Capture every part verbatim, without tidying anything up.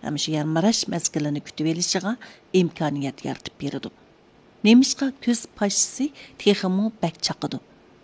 hem şu yarmaraş mezgilini kütüp elişiga imkaniyet yaratıp beridi. Nemişqa köz paşısı teximi bek çaqıdı.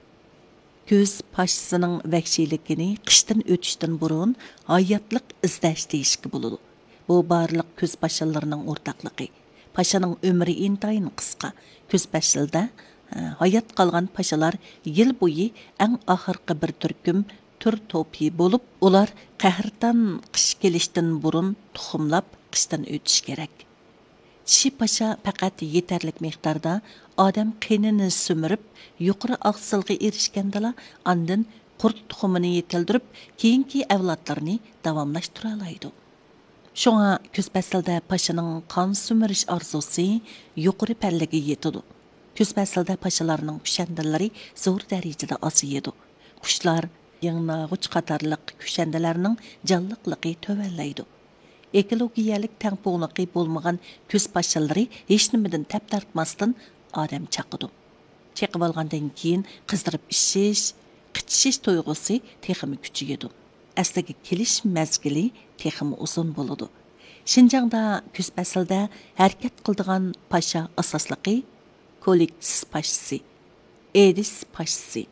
Köz paşısının vəxşilikini qışdan ötüşdən burun hayatlık izdaş deyişki buludu. Bu barlıq köz paşalarının ortaqlıqı. Paşanın ömrü intayın qısqa. Köz paşılda hayat qalğan paşalar yıl boyu en ahırqı bir türküm tür topi bolup, ular qəhirdan qış gelişdən burun tuxumlap qışdan ötüş gerek. Çişi paşa faqat yeterlik miqdarda adam qenini sümürüp, yuqarı aqsılğı erişkendala andın qurt tuxumini yetildirip, keyinki avlatlarını davamlaştıralaydı. Şoňa köz pasilda paşanın qan sümürüş arzusu yuqarı pəlləge yetidi. Köz pasilda paşalarının küşendilleri zor derecede azıydı. Kuşlar, yığnağıç qatarlıq küşendilerinin canlıqlıqı tövellaydı. Ekologiyalik tangpoğluqı bolmagan köz paşaları hiç nimeden tep tartmasdan adam çaqıdı. Çaqıb alğandan keyin qızdırıp işiş, qıçışış toyğusu teximi küçüyedi. Əsligi keliş mezgili teximi uzun boludu. Şinjangda köz pasilda hareket qıldıgan paşa asaslıqı Koliksis paşası, Edis paşası,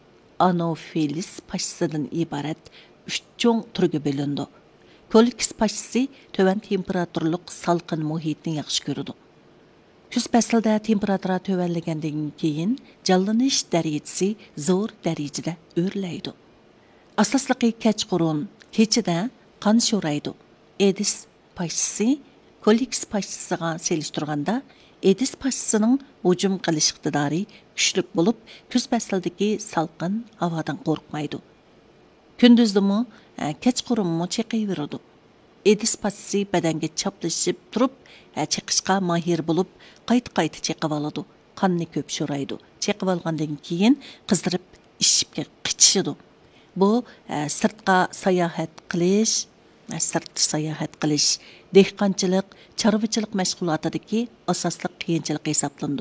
Anopheles paşasından ibaret üç çoğun türge bölündü. Koliksis paşası töven temperaturluk salqın muhitini yaxşı görüdü. Köz pasilda temperatura tövenlegenden keyin canlanış derecesi zor derecede örleydi. Asaslıqı keçqurun, keçide qan şoraydı. Edis paşası, Koliksis paşasıga seliştirganda Edis paşasının hücum qilish iqtidori kuchli bo'lib, kuz faslidagi salqin havodan qo'rqmaydi. Kunduzdimi, kechqurunmi cheqiyveradi. Edis paşası badanga chaplashib turib, cheqishga mahir bo'lib, qayta-qayta cheqib oladi. Qonni ko'p sho'raydi. Cheqib olgandan keyin qizdirib ishibga qichishidi. Bu sirtqa sayohat qilish, sırt sayohat qilish, dehqonchilik, chorvachilik mashg'ulotidagi asosli qiyinchilik hisoblanadi.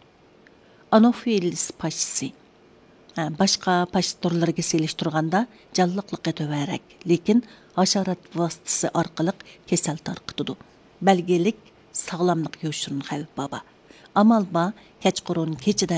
Anopheles paşası boshqa paş turlariga selishtirganda jonliqligi to'varak, lekin hasharat vositasi orqali kasal tarqitadi. Belgilik sog'lomlik yo'shirin xavf baba. Amalba kechqurun kechida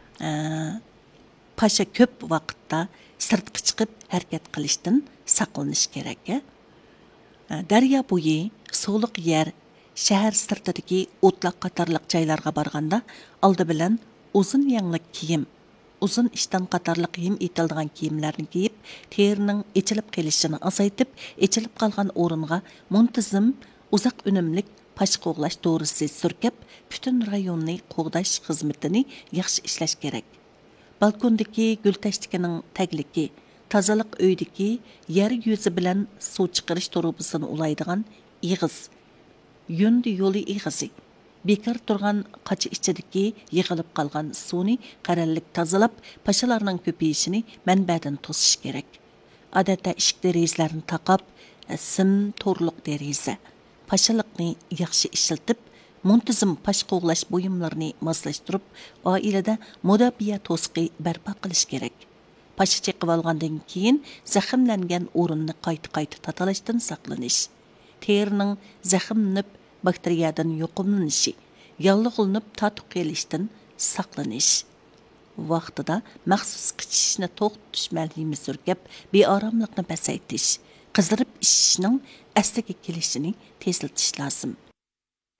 paşa ko'p vaqtda sirtqa chiqib harakat qilishdan saqlanish kerak. Daryo bo'yi, so'liq yer, shahar sirtidagi o'tloq qatorliq joylarga borganda oldi bilan uzun yanglik kiyim, uzun ishdan qatorliq kiyim etildigan kiyimlarni kiyib, terining echilib qolishini azaytib, echilib qolgan o'ringa muntazam, uzoq unumlik pash qo'g'lash to'g'risi surkab, butun rayonni qo'g'dash xizmatini yaxshi ishlash kerak. Balkondagi gultashtikining tagligi, tozaliq uydagi yer yuzi bilan suv chiqarish torubisini ulaydigan ig'iz, yundi yo'li ig'izi, bekar turgan qachi ichidagi yig'ilib qolgan suvni qarallik tozalab, pashalarning ko'payishini manbadan to'sish kerak. Odatda ishik derazalarini taqab, sim to'rliq deraza, pashalikni yaxshi ishlatib, muntazam pash qo'g'lash buyumlarini moslashtirib, oilada mudofaa to'siqi barpo qilish kerak. Paşa çeqib alğandan keyin zaximlangan o'rinni qayta-qayta tozalashdan saqlanish, terining zaximlanib bakteriyadan yo'qolanishi, yallig'lanib tatib qolishdan saqlanish. Vaqtida maxsus qichishni to'xtatish malhimi surkab, beoromlikni pasaytish, qizdirib ishishning asliga kelishini tezlatish lozim.